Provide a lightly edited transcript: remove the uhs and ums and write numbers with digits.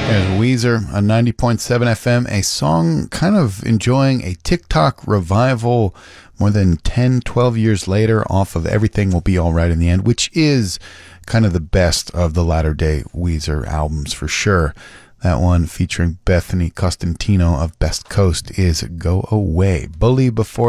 There's Weezer on 90.7 FM, a song kind of enjoying a TikTok revival more than 10, 12 years later off of Everything Will Be Alright in the End, which is kind of the best of the latter day Weezer albums for sure. That one featuring Bethany Costantino of Best Coast is Go Away. Bully before